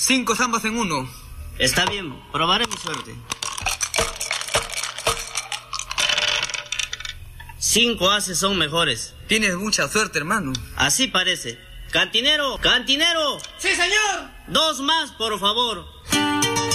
5 zambas en uno. Está bien, probaré mi suerte. 5 ases son mejores. Tienes mucha suerte, hermano. Así parece. ¡Cantinero! ¡Cantinero! ¡Sí, señor! 2 más, por favor.